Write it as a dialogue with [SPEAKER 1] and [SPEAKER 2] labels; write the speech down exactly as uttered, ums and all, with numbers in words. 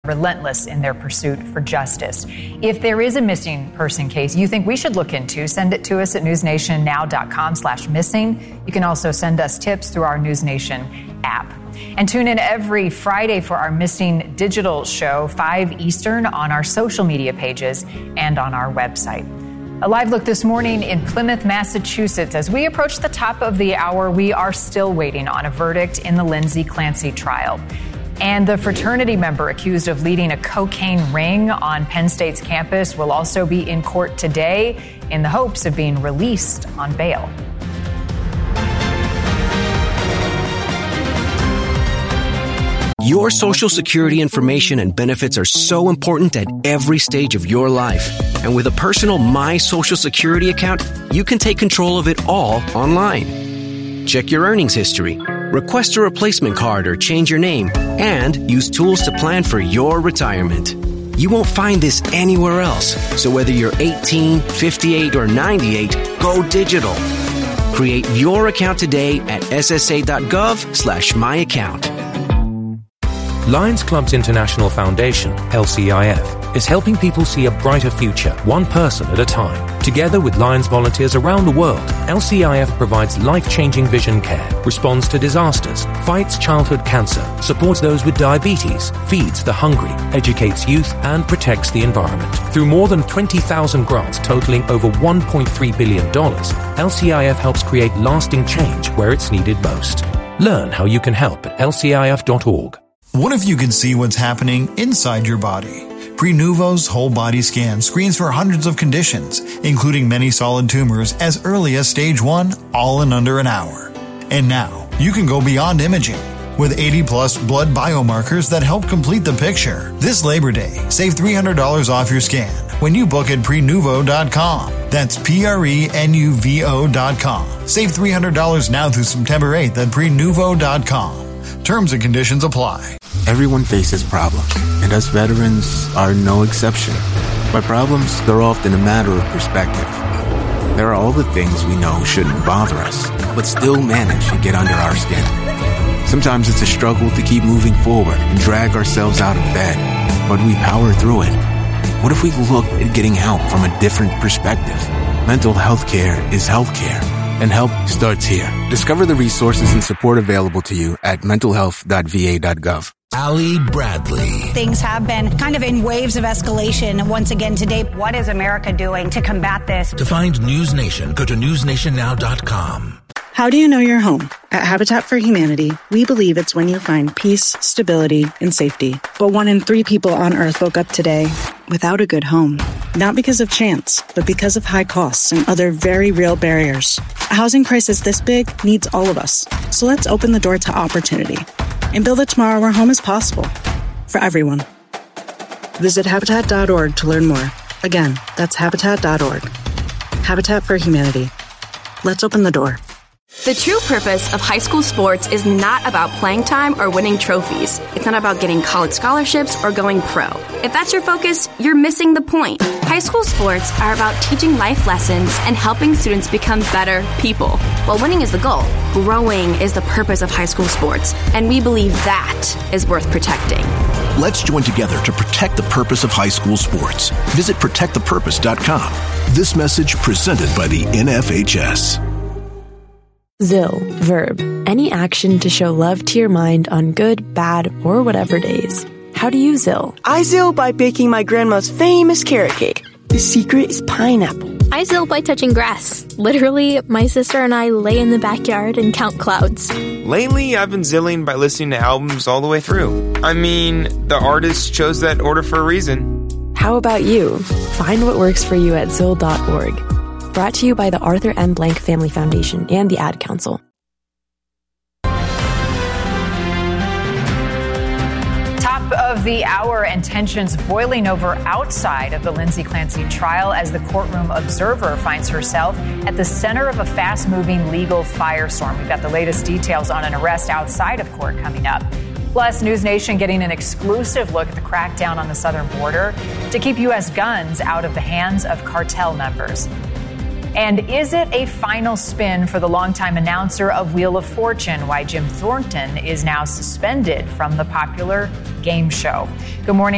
[SPEAKER 1] relentless in their pursuit for justice. If there is a missing person case you think we should look into, send it to us at newsnationnow.com slash missing. You can also send us tips through our News Nation app. And tune in every Friday for our Missing Digital show, five Eastern, on our social media pages and on our website. A live look this morning in Plymouth, Massachusetts. As we approach the top of the hour, we are still waiting on a verdict in the Lindsay Clancy trial. And the fraternity member accused of leading a cocaine ring on Penn State's campus will also be in court today in the hopes of being released on bail.
[SPEAKER 2] Your Social Security information and benefits are so important at every stage of your life. And with a personal My Social Security account, you can take control of it all online. Check your earnings history, request a replacement card or change your name, and use tools to plan for your retirement. You won't find this anywhere else. So whether you're eighteen, fifty-eight, or ninety-eight, go digital. Create your account today at ssa.gov slash my account.
[SPEAKER 3] Lions Clubs International Foundation, L C I F, is helping people see a brighter future, one person at a time. Together with Lions volunteers around the world, L C I F provides life-changing vision care, responds to disasters, fights childhood cancer, supports those with diabetes, feeds the hungry, educates youth, and protects the environment. Through more than twenty thousand grants totaling over one point three billion dollars, L C I F helps create lasting change where it's needed most. Learn how you can help at L C I F dot org.
[SPEAKER 4] What if you could see what's happening inside your body? Prenuvo's whole body scan screens for hundreds of conditions, including many solid tumors as early as stage one, all in under an hour. And now, you can go beyond imaging. With eighty plus blood biomarkers that help complete the picture. This Labor Day, save three hundred dollars off your scan when you book at prenuvo dot com. That's P R E N U V O dot com. Save three hundred dollars now through September eighth at prenuvo dot com. Terms and conditions apply.
[SPEAKER 5] Everyone faces problems, and us veterans are no exception. But problems, they're often a matter of perspective. There are all the things we know shouldn't bother us, but still manage to get under our skin. Sometimes it's a struggle to keep moving forward and drag ourselves out of bed, but we power through it. What if we looked at getting help from a different perspective? Mental health care is health care, and help starts here. Discover the resources and support available to you at mental health dot v a dot gov.
[SPEAKER 6] Ali Bradley.
[SPEAKER 7] Things have been kind of in waves of escalation once again today. What is America doing to combat this?
[SPEAKER 6] To find News Nation, go to news nation now dot com.
[SPEAKER 8] How do you know you're home? At Habitat for Humanity, we believe it's when you find peace, stability, and safety. But one in three people on Earth woke up today without a good home. Not because of chance, but because of high costs and other very real barriers. A housing crisis this big needs all of us. So let's open the door to opportunity and build a tomorrow where home is possible for everyone. Visit habitat dot org to learn more. Again, that's habitat dot org. Habitat for Humanity. Let's open the door.
[SPEAKER 9] The true purpose of high school sports is not about playing time or winning trophies. It's not about getting college scholarships or going pro. If that's your focus, you're missing the point. High school sports are about teaching life lessons and helping students become better people. While winning is the goal, growing is the purpose of high school sports, and we believe that is worth protecting.
[SPEAKER 10] Let's join together to protect the purpose of high school sports. Visit protect the purpose dot com. This message presented by the N F H S.
[SPEAKER 11] Zill, verb, any action to show love to your mind on good, bad, or whatever days. How do you Zill?
[SPEAKER 12] I Zill by baking my grandma's famous carrot cake. The secret is pineapple.
[SPEAKER 13] I Zill by touching grass. Literally, my sister and I lay in the backyard and count clouds.
[SPEAKER 14] Lately, I've been Zilling by listening to albums all the way through. I mean, the artist chose that order for a reason.
[SPEAKER 11] How about you? Find what works for you at zill dot org. Brought to you by the Arthur M. Blank Family Foundation and the Ad Council.
[SPEAKER 1] Top of the hour and tensions boiling over outside of the Lindsay Clancy trial as the courtroom observer finds herself at the center of a fast-moving legal firestorm. We've got the latest details on an arrest outside of court coming up. Plus, News Nation getting an exclusive look at the crackdown on the southern border to keep U S guns out of the hands of cartel members. And is it a final spin for the longtime announcer of Wheel of Fortune? Why Jim Thornton is now suspended from the popular game show. Good morning.